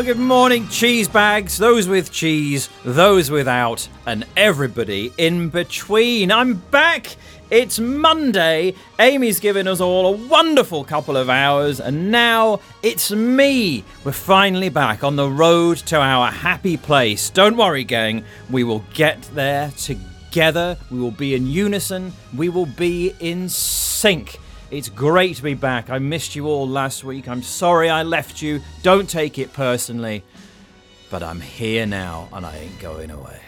good morning, cheese bags, those with cheese, those without, and everybody in between. I'm back. It's Monday. Amy's given us all a wonderful couple of hours, and now it's me. We're finally back on the road to our happy place. Don't worry, gang. We will get there together. We will be in unison. We will be in sync. It's great to be back. I missed you all last week. I'm sorry I left you. Don't take it personally. But I'm here now, and I ain't going away.